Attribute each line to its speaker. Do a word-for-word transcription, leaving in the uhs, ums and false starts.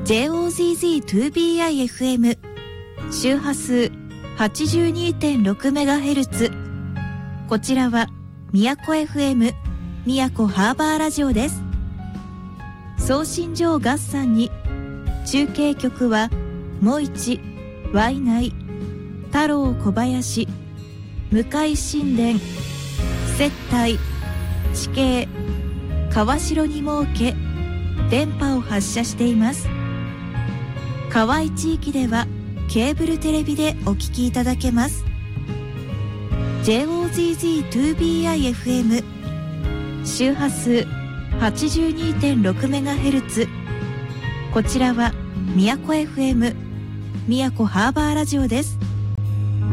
Speaker 1: ジェイオーゼットツービーアイエフエム 周波数 はちじゅうにてんろくメガヘルツ。 こちらは宮古 エフエム 宮古ハーバーラジオです。送信所を合算に中継局はもいち、ワイナイ、太郎小林、向井新田、接待、地形、川代に設け電波を発射しています。河合地域ではケーブルテレビでお聞きいただけます。 ジェイオーゼットツービーアイエフエム 周波数 はちじゅうにてんろくメガヘルツ。 こちらは宮古 エフエム 宮古ハーバーラジオです。